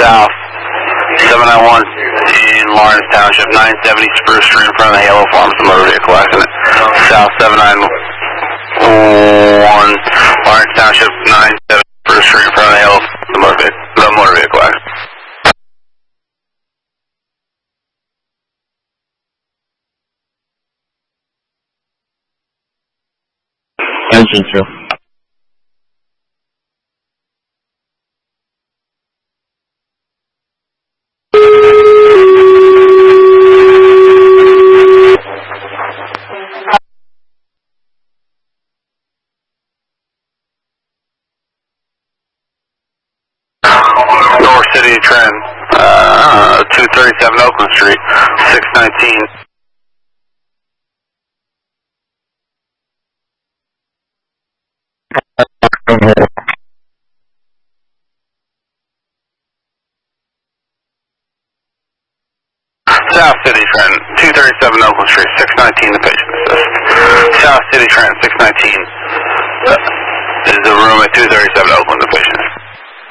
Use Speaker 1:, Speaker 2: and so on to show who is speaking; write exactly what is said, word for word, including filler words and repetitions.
Speaker 1: South seven nine one in Lawrence Township, nine seventy Spruce Street in front of the Halo Farms, the motor vehicle accident. South seven nine one, Lawrence Township, nine seventy Spruce Street in front of the Halo, the motor vehicle, the motor vehicle accident.
Speaker 2: Engine two.
Speaker 1: North City Trend, uh, two thirty-seven Oakland Street, six nineteen. South City Trend, two thirty-seven Oakland Street, six nineteen, the patient assist. South City Trend, six nineteen, uh, is the room at two thirty-seven Oakland, the patient